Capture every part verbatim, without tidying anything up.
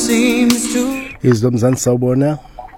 seems to Izomzansi sawubona.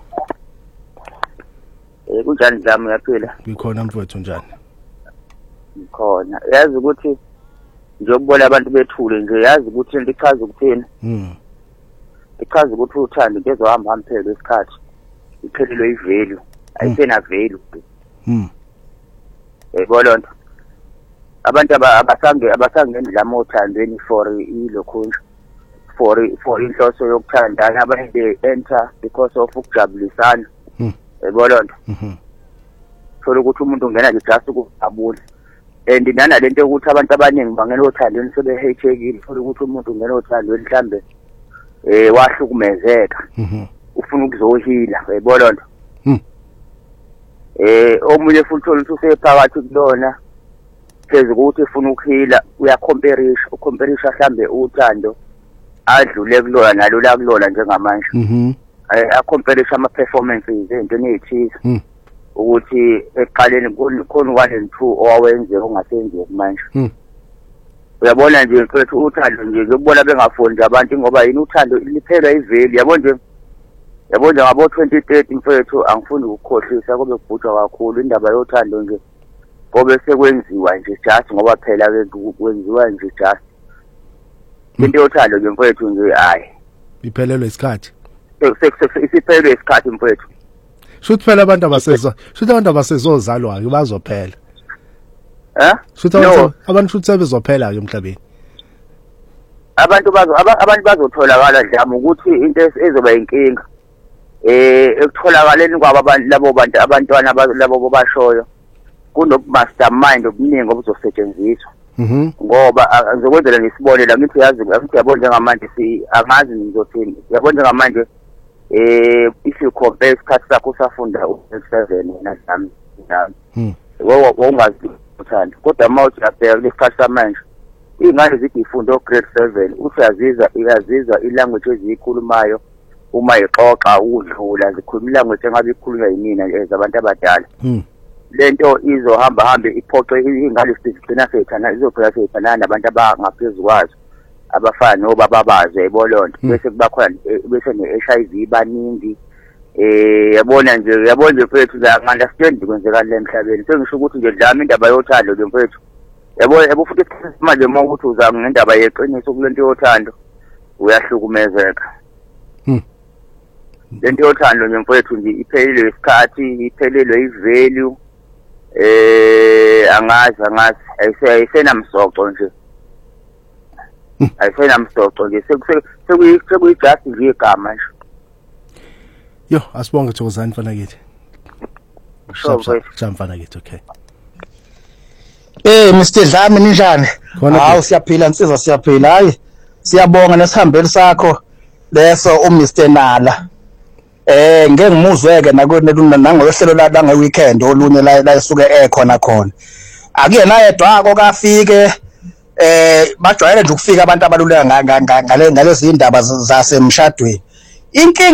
Eh kunjani Dlamu yaphila? Ngikhona mfowethu njani? Ngikhona. Yazi ukuthi njengobona abantu bethule nje yazi ukuthi into ichaza ukuthini? Mhm. Ichaza ukuthi uthando into ezohamba hamphela isikhathi. Iphelelwe ivalue. Ayisena value. Mhm. Yebo lonto. Abantu abasange abasangendlama othandweni for ilokhunja. For for inhloso yokuthandana abanye enter because of ukujabulisana. Mhm. Yebo lonto. Mhm. Thola ukuthi umuntu ungena nje just ukujabula. And nana lento ukuthi abantu abaningi bangena othandweni sebehayekile thola ukuthi umuntu ungena othandweni mhlambe eh wahlukumezeka. Mhm. Ufuna ukuzohila yebo lonto. Mhm. Eh omunye futhi thola ukuthi usephakathi kulona phezulu ukuthi ufuna ukuhila uyacomparison ucomparison mhlambe uthando adlule kulona nalo la kulona njengamanje. Mhm. Acomparison ama performances into nezithize. Mhm. Ukuthi eqaleni khona one and two owawenze ongasenzeki manje. Mhm. Uyabona nje mfethu uthando nje ukubona bengafundi abantu ngoba yini uthando liphela iveli yabo nje. Yabo nje ngabo twenty thirty mfethu angifuni ukukhohlisa kube kubhutshwa kakhulu indaba yothando nje. Ngoba sekwenziwa nje just ngoba phela ke kwenziwa nje just. Into yothando nje mfethu nje hayi. Iphelelwe isikhathi. Isiphelelwe isikhathi mfethu. Shothi phela abantu abasezwa, shothi abantu abasezozalwa ke bazophela. Eh? Shothi abantu abantu shothi sebezophela ke emhlabeni. Abantu bazo abantu bazotholakala Dlamu ukuthi into ezoba inkinga eh ekutholakaleni kwabo abantu labo bantu abantwana labo bashoyo kunobumastermind obuningi obuzosetshenziswa. Mhm. Ngoba ngizokwenzela nesibonelo ngithi yazi ngithi yabona njengamanje si angazi ngizothini yabona njengamanje eh if you compare isikhathi sakho usafunda u-seven na Dlamu Dlamu Mhm. wo wongazi uthanda kodwa mawuthi uyabheka lesikhathi samanje ingane zithi ifunda o-grade seven uthi yaziza iyaziza ilanguage eziyikhulumayo uma ixoxa udlula zikhuluma ilanguage engabe ikhulunywa yimina ezabantu abadala. Mhm. Lento izohamba hambe iphoxe ingane sigcina seyithana izophela seyithana nabantu abangaphezulu kwazo abafana nobaba bazo ebolonto bese kuba khona bese ne-H I V baningi eh yabona nje yabona nje mfethu la understand kwenzeka le emhlabeni sengisho ukuthi nje Dlamu indaba yothando nje mfethu yabo yabo futhi manje uma ukuthi uza ngendaba yeqiniso kulento yothando uyahlukumezeka. Mhm. Lento yothando nje mfethu nje iphelelwe isikhathi iphelelwe ivalue eh angazi angazi ayisena msoco nje ayisena msoco nje sekuyi just nje igama nje. Yo asibonge Thokozani mfana kithi. Sure Jamfana kithi okay. Eh Mister Dlami ninjani? Hawu siyaphila insizwa siyaphila hayi siyabonga nesihambeli sakho leso uMister Nala. Eh ngeke ngimuzweke nangohlelo la nge weekend olunye la la esuke ekhona khona. Akuyena yedwa akho kafike eh bajwayele nje ukufika abantu abaluleka ngale ngalezi indaba zasemshadweni. Inkinga